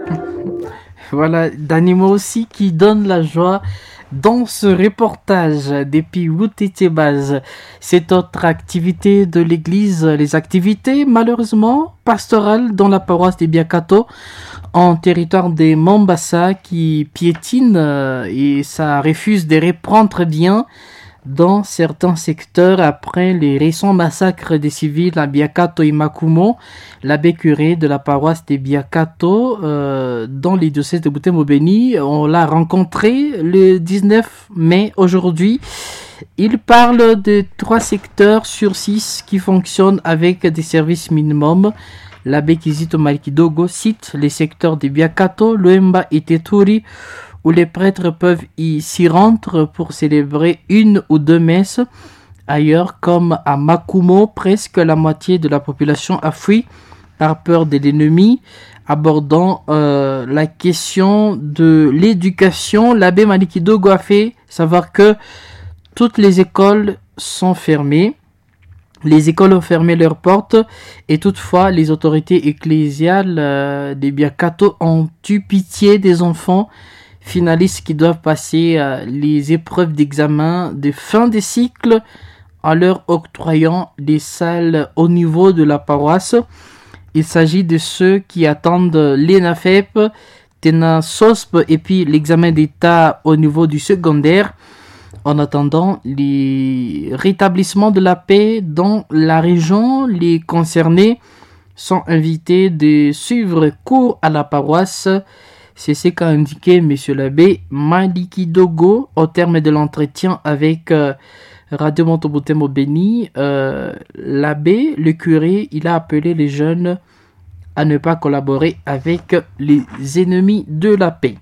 Voilà, d'animaux aussi qui donnent la joie dans ce reportage depuis Wutetebaz. Cette autre activité de l'église, les activités malheureusement pastorales dans la paroisse de Biakato en territoire des Mombasa qui piétinent et ça refuse de reprendre bien dans certains secteurs après les récents massacres des civils à Biakato et Makumo. L'abbé curé de la paroisse de Biakato dans les diocèses de Butembo-Beni, on l'a rencontré le 19 mai aujourd'hui. Il parle de 3 secteurs sur 6 qui fonctionnent avec des services minimums. L'abbé Kizito Malikidogo cite les secteurs de Biakato, Loemba et Teturi, où les prêtres peuvent s'y rendre pour célébrer 1 ou 2 messes. Ailleurs, comme à Makumo, presque la moitié de la population a fui par peur de l'ennemi. Abordant la question de l'éducation, l'abbé Malikidogo a fait savoir que toutes les écoles sont fermées. Les écoles ont fermé leurs portes et toutefois les autorités ecclésiales des Biakato ont eu pitié des enfants finalistes qui doivent passer les épreuves d'examen de fin de cycle en leur octroyant des salles au niveau de la paroisse. Il s'agit de ceux qui attendent l'ENAFEP, TENA-SOSP et puis l'examen d'état au niveau du secondaire. En attendant les rétablissements de la paix dans la région, les concernés sont invités de suivre cours à la paroisse. C'est ce qu'a indiqué M. l'abbé Malikidogo au terme de l'entretien avec Radio Butembo-Beni. L'abbé, le curé, il a appelé les jeunes à ne pas collaborer avec les ennemis de la paix.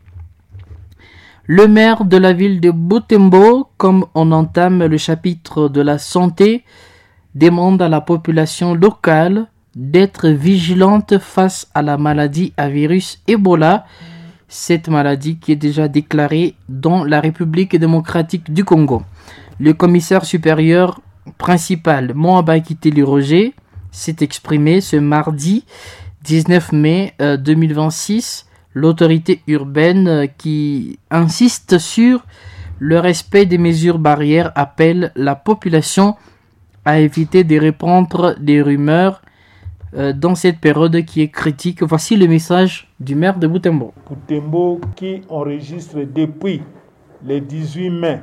Le maire de la ville de Butembo, comme on entame le chapitre de la santé, demande à la population locale d'être vigilante face à la maladie à virus Ebola. Cette maladie qui est déjà déclarée dans la République démocratique du Congo. Le commissaire supérieur principal, Moaba Kiteli Roger, s'est exprimé ce mardi 19 mai 2026. L'autorité urbaine qui insiste sur le respect des mesures barrières appelle la population à éviter de répandre des rumeurs dans cette période qui est critique. Voici le message du maire de Butembo. Butembo qui enregistre depuis le 18 mai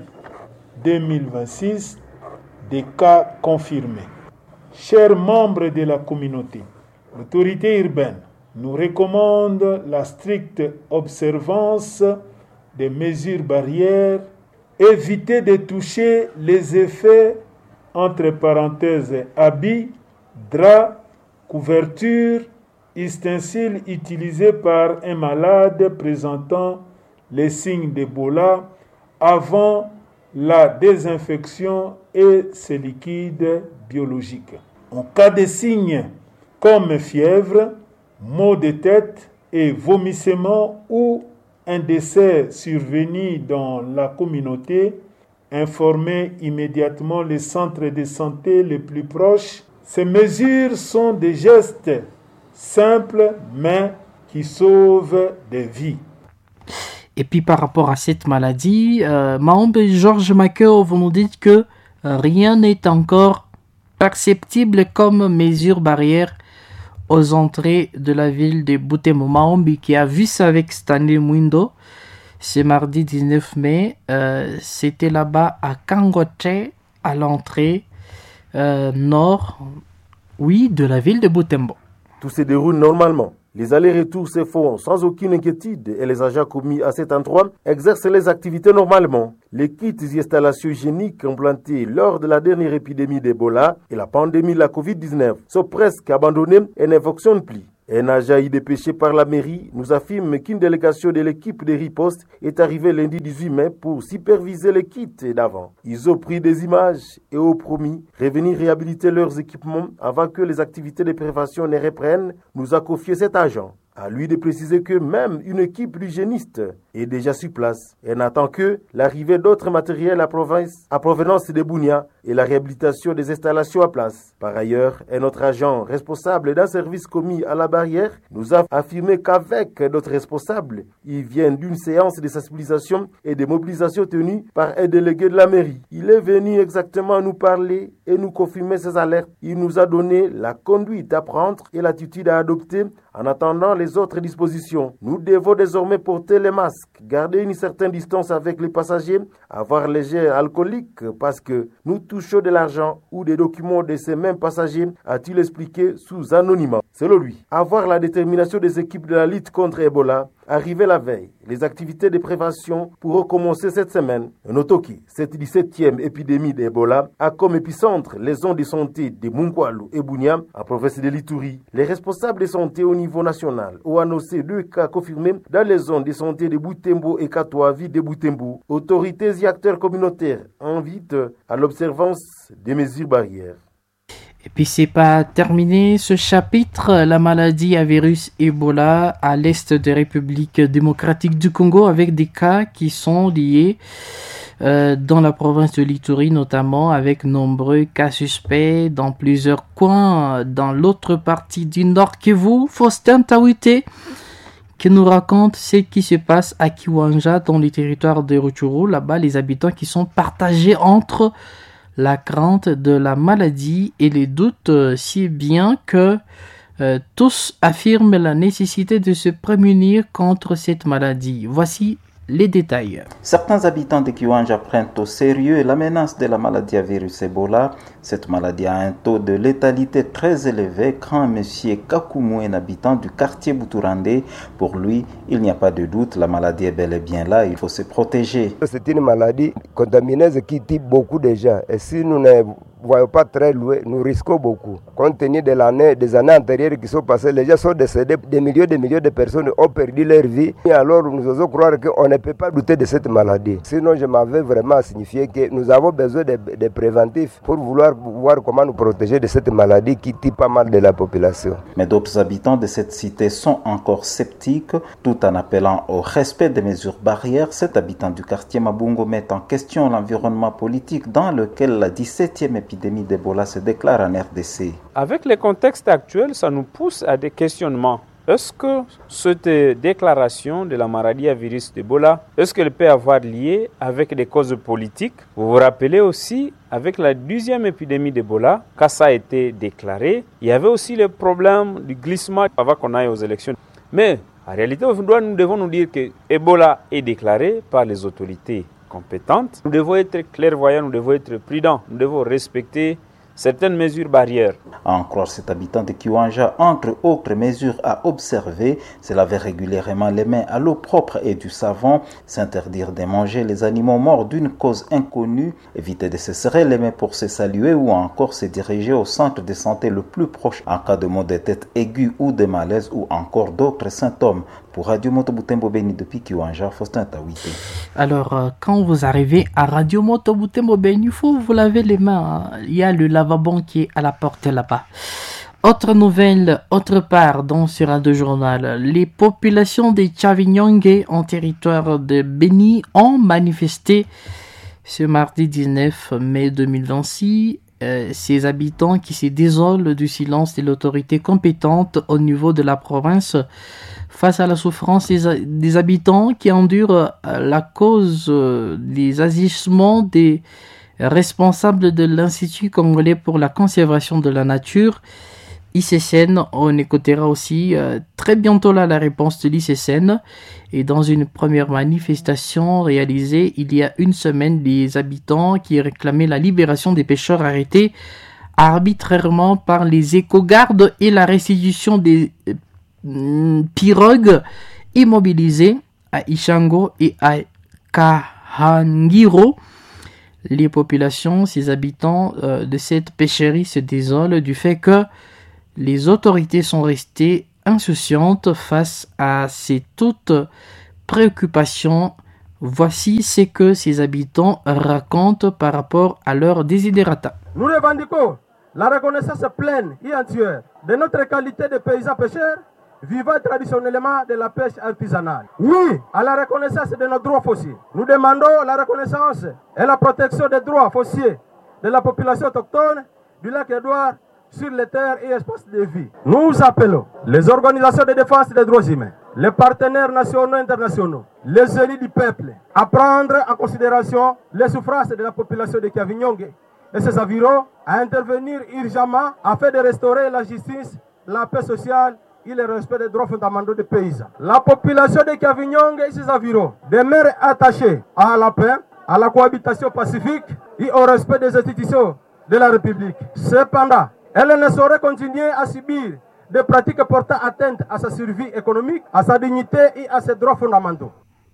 2026 des cas confirmés. Chers membres de la communauté, l'autorité urbaine nous recommande la stricte observance des mesures barrières, éviter de toucher les effets entre parenthèses habits, draps, couverture, ustensiles utilisés par un malade présentant les signes d'Ebola avant la désinfection et ses liquides biologiques. En cas de signes comme fièvre, maux de tête et vomissements ou un décès survenu dans la communauté, informez immédiatement les centres de santé les plus proches. Ces mesures sont des gestes simples mais qui sauvent des vies. Et puis par rapport à cette maladie, Mahombe et Georges Makeo vont nous dire que rien n'est encore perceptible comme mesure barrière aux entrées de la ville de Butembo. Mahombe qui a vu ça avec Stanley Mwindo ce mardi 19 mai, c'était là-bas à Kangote, à l'entrée nord, de la ville de Butembo. Tout se déroule normalement. Les allers-retours se font sans aucune inquiétude et les agents commis à cet endroit exercent les activités normalement. Les kits et installations hygiéniques implantés lors de la dernière épidémie d'Ebola et la pandémie de la Covid-19 sont presque abandonnés et ne fonctionnent plus. Un agent dépêché par la mairie nous affirme qu'une délégation de l'équipe de riposte est arrivée lundi 18 mai pour superviser les kits d'avant. Ils ont pris des images et ont promis revenir réhabiliter leurs équipements avant que les activités de prévention ne reprennent, nous a confié cet agent. À lui de préciser que même une équipe d'hygiénistes est déjà sur place et n'attend que l'arrivée d'autres matériels à provenance de Bunia et la réhabilitation des installations à place. Par ailleurs, un autre agent responsable d'un service commis à la barrière nous a affirmé qu'avec d'autres responsables, ils viennent d'une séance de sensibilisation et de mobilisation tenue par un délégué de la mairie. Il est venu exactement nous parler et nous confirmer ses alertes. Il nous a donné la conduite à prendre et l'attitude à adopter en attendant les autres dispositions. Nous devons désormais porter les masques, garder une certaine distance avec les passagers, avoir les gels alcooliques parce que nous touchons de l'argent ou des documents de ces mêmes passagers, a-t-il expliqué sous anonymat. Selon lui, avoir la détermination des équipes de la lutte contre Ebola, arriver la veille, les activités de prévention pour recommencer cette semaine. Notons que cette 17e épidémie d'Ebola a comme épicentre les zones de santé de Mungwalu et Bunia, en province de l'Ituri. Les responsables de santé au niveau national ont annoncé 2 cas confirmés dans les zones de santé de Butembo et Katoavi de Butembo. Autorités et acteurs communautaires invitent à l'observance des mesures barrières. Et puis c'est pas terminé ce chapitre, la maladie à virus Ebola à l'est de République démocratique du Congo avec des cas qui sont liés dans la province de l'Ituri notamment avec nombreux cas suspects dans plusieurs coins dans l'autre partie du Nord Kivu. Faustin Tawite qui nous raconte ce qui se passe à Kiwanja dans le territoire de Rutshuru. Là-bas les habitants qui sont partagés entre la crainte de la maladie et les doutes, si bien que tous affirment la nécessité de se prémunir contre cette maladie. Voici les détails. Certains habitants de Kiwanja prennent au sérieux la menace de la maladie à virus Ebola. Cette maladie a un taux de létalité très élevé, craint M. Kakumu, un habitant du quartier Buturande. Pour lui, il n'y a pas de doute, la maladie est bel et bien là, il faut se protéger. C'est une maladie contamineuse qui tue beaucoup de gens. Et si nous ne voyons pas très loin, nous risquons beaucoup. Compte tenu des années antérieures qui sont passées, les gens sont décédés, des milliers de personnes ont perdu leur vie. Et alors nous osons croire qu'on ne peut pas douter de cette maladie. Sinon, je m'avais vraiment signifié que nous avons besoin de préventifs pour vouloir voir comment nous protéger de cette maladie qui tue pas mal de la population. Mais d'autres habitants de cette cité sont encore sceptiques, tout en appelant au respect des mesures barrières. Cet habitant du quartier Mabungo met en question l'environnement politique dans lequel la 17e épidémie d'Ebola se déclare en RDC. Avec le contexte actuel, ça nous pousse à des questionnements. Est-ce que cette déclaration de la maladie à virus d'Ebola, est-ce qu'elle peut avoir lié avec des causes politiques? Vous vous rappelez aussi, avec la 12e épidémie d'Ebola, quand ça a été déclaré, il y avait aussi le problème du glissement avant qu'on aille aux élections. Mais en réalité, nous devons nous dire que Ebola est déclaré par les autorités compétentes. Nous devons être clairvoyants, nous devons être prudents, nous devons respecter certaines mesures barrières. À en croire cet habitant de Kiwanja, entre autres mesures à observer, c'est laver régulièrement les mains à l'eau propre et du savon, s'interdire de manger les animaux morts d'une cause inconnue, éviter de se serrer les mains pour se saluer ou encore se diriger au centre de santé le plus proche en cas de maux de tête aigus ou de malaise ou encore d'autres symptômes. Pour Radio Moto Butembo Beni depuis Kiwanja, Faustin Tawite. Alors, quand vous arrivez à Radio Moto Butembo Beni, il faut vous laver les mains. Il y a le lavabo qui est à la porte là-bas. Autre nouvelle, autre part dans ce radio journal, les populations des Chavignongue en territoire de Beni ont manifesté ce mardi 19 mai 2026. Ces habitants qui se désolent du silence de l'autorité compétente au niveau de la province face à la souffrance des habitants qui endurent la cause des agissements des responsables de l'Institut congolais pour la conservation de la nature, ICCN. On écoutera aussi très bientôt là la réponse de l'ICCN. Et dans une première manifestation réalisée il y a une semaine, les habitants qui réclamaient la libération des pêcheurs arrêtés arbitrairement par les éco-gardes et la restitution des pirogues immobilisées à Ishango et à Kahangiro. Les populations, ces habitants de cette pêcherie se désolent du fait que les autorités sont restées insouciantes face à ces toutes préoccupations. Voici ce que ces habitants racontent par rapport à leur desiderata. Nous revendiquons la reconnaissance pleine et entière de notre qualité de paysans pêcheurs vivant traditionnellement de la pêche artisanale. Oui, à la reconnaissance de nos droits fonciers. Nous demandons la reconnaissance et la protection des droits fonciers de la population autochtone du lac Édouard sur les terres et espaces de vie. Nous appelons les organisations de défense des droits humains, les partenaires nationaux et internationaux, les élus du peuple à prendre en considération les souffrances de la population de Kavinyonge et ses environs, à intervenir urgemment afin de restaurer la justice, la paix sociale et le respect des droits fondamentaux des paysans. La population de Kavinyonge et ses environs demeure attachée à la paix, à la cohabitation pacifique et au respect des institutions de la République. Cependant, elle ne saurait continuer à subir des pratiques portant atteinte à sa survie économique, à sa dignité et à ses droits fondamentaux.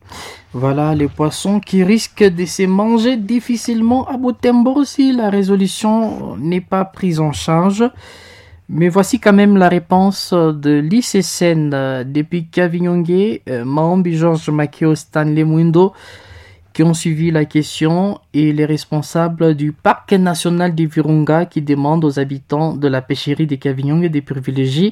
Voilà les poissons qui risquent de se manger difficilement à Butembo si la résolution n'est pas prise en charge. Mais voici quand même la réponse de l'ICSN depuis Kavinyonge, Maombi Georges Makio, Stanley Mwindo, qui ont suivi la question, et les responsables du parc national des Virunga qui demandent aux habitants de la pêcherie de Kavinyonge de privilégier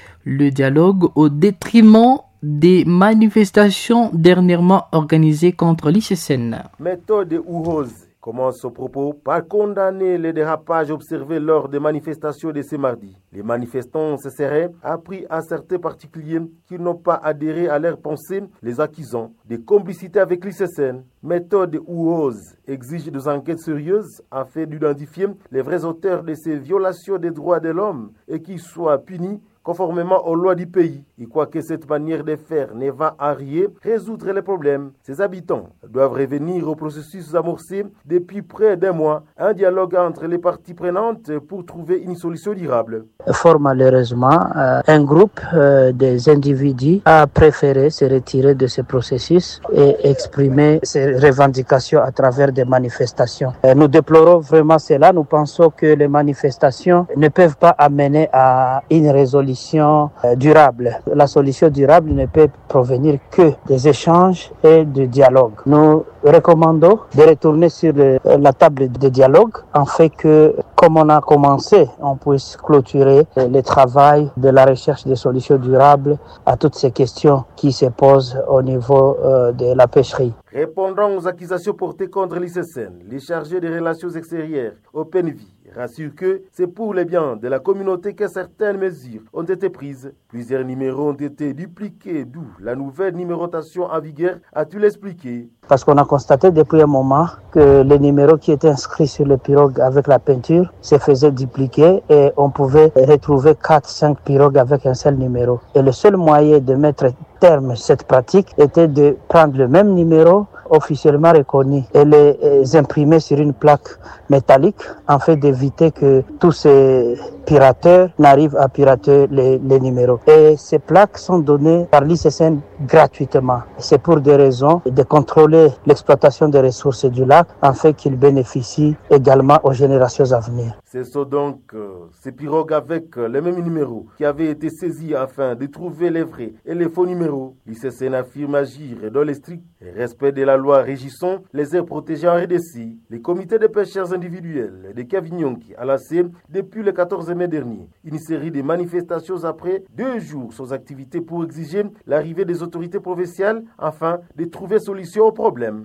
le dialogue au détriment des manifestations dernièrement organisées contre l'ICSN. Méthode Ouhoz commence au propos par condamner les dérapages observés lors des manifestations de ce mardi. Les manifestants se seraient appris à certains particuliers qui n'ont pas adhéré à leurs pensées, les accusant de complicité avec l'ICSN. Méthode Ouhoz exige des enquêtes sérieuses afin d'identifier les vrais auteurs de ces violations des droits de l'homme et qu'ils soient punis conformément aux lois du pays. Et quoique cette manière de faire ne va à rien résoudre les problèmes, ces habitants doivent revenir au processus amorcé depuis près d'un mois, un dialogue entre les parties prenantes pour trouver une solution durable. Fort malheureusement, un groupe des individus a préféré se retirer de ce processus et exprimer ses revendications à travers des manifestations. Nous déplorons vraiment cela. Nous pensons que les manifestations ne peuvent pas amener à une résolution durable. La solution durable ne peut provenir que des échanges et du dialogue. Nous recommandons de retourner sur la table de dialogue afin que, comme on a commencé, on puisse clôturer le travail de la recherche de solutions durables à toutes ces questions qui se posent au niveau de la pêcherie. Répondant aux accusations portées contre l'ICSN, les chargés des relations extérieures, OpenVie, rassurent que c'est pour le bien de la communauté que certaines mesures ont été prises. Plusieurs numéros ont été dupliqués, d'où la nouvelle numérotation en vigueur, a-t-il expliqué. Parce qu'on a constaté depuis un moment que les numéros qui étaient inscrits sur les pirogues avec la peinture se faisaient dupliquer et on pouvait retrouver 4-5 pirogues avec un seul numéro. Et le seul moyen de mettre terme à cette pratique était de prendre le même numéro officiellement reconnu et les imprimer sur une plaque métallique afin d'éviter que tous ces pirateurs n'arrivent à pirater les numéros. Et ces plaques sont données par l'ICSN gratuitement. C'est pour des raisons de contrôler l'exploitation des ressources du lac afin qu'ils bénéficient également aux générations à venir. Ce sont donc ces pirogues avec les mêmes numéros qui avaient été saisis afin de trouver les vrais et les faux numéros. L'ICSN affirme agir dans le strict respect de la loi régissant les aires protégées en RDC. Les comités de pêcheurs individuels de Kavinyonge a lancé depuis le 14 mai dernier une série de manifestations après 2 jours sans activité pour exiger l'arrivée des autorités provinciales afin de trouver solution au problème.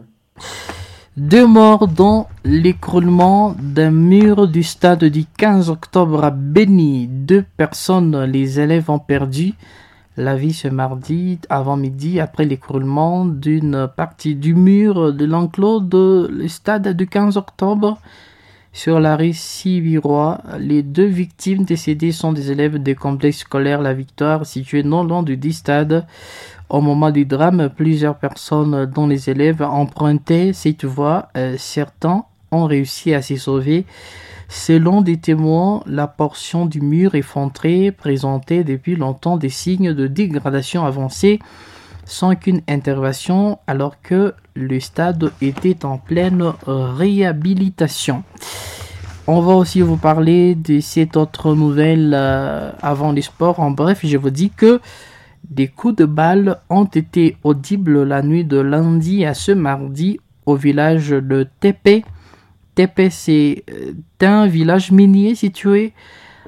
2 morts dans l'écroulement d'un mur du stade du 15 octobre à Beni. 2 personnes, les élèves, ont perdu la vie ce mardi avant midi après l'écroulement d'une partie du mur de l'enclos de le stade du 15 octobre sur la rue Sibirois. Les 2 victimes décédées sont des élèves des complexes scolaires La Victoire situé non loin du dit stade. Au moment du drame, plusieurs personnes, dont les élèves, empruntaient cette voie. Certains ont réussi à s'y sauver. Selon des témoins, la portion du mur effondré présentait depuis longtemps des signes de dégradation avancée sans qu'une intervention, alors que le stade était en pleine réhabilitation. On va aussi vous parler de cette autre nouvelle avant les sports. En bref, je vous dis que des coups de balle ont été audibles la nuit de lundi à ce mardi au village de Tepe. Tepe, c'est un village minier situé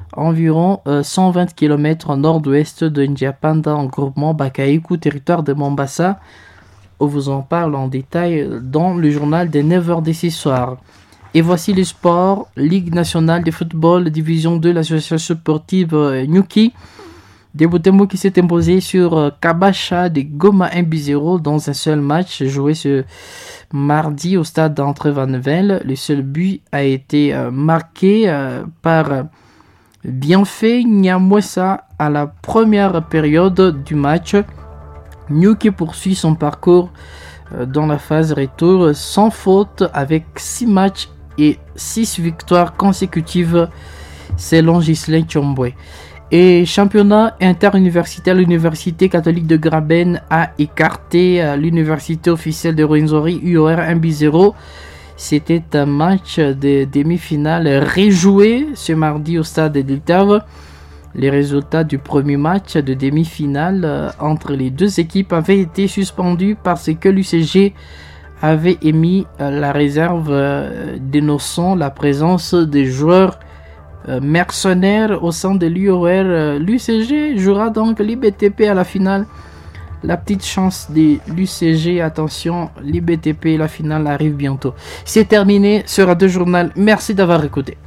environ 120 km au nord-ouest de Ndiapanda, en groupement Bakaiku, territoire de Mombasa. On vous en parle en détail dans le journal des 9h d'ici soir. Et voici les sports. Ligue nationale de football, division 2, l'association sportive Nyuki de Butembo qui s'est imposé sur Kabasha de Goma 1-0 dans un seul match joué ce mardi au stade d'Entre-Vanvel. Le seul but a été marqué par Bienfait Nyamwesa à la première période du match. Nyuki poursuit son parcours dans la phase retour sans faute avec 6 matchs et 6 victoires consécutives selon Ghislain Tchombwe. Et championnat interuniversitaire, l'Université catholique de Graben a écarté l'Université officielle de Rwenzori UOR 1-0. C'était un match de demi-finale rejoué ce mardi au stade de Deltave. Les résultats du premier match de demi-finale entre les deux équipes avaient été suspendus parce que l'UCG avait émis la réserve dénonçant la présence des joueurs mercenaires au sein de l'UOR. L'UCG jouera donc l'IBTP à la finale. La petite chance de l'UCG, attention, l'IBTP, la finale arrive bientôt. C'est terminé ce Radio Journal. Merci d'avoir écouté.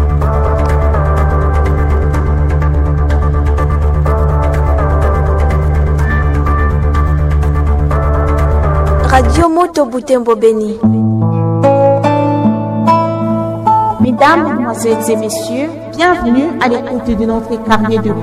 Radio Moto Butembo Beni. Mesdames, Mesdemoiselles et Messieurs, bienvenue à l'écoute de notre carnet de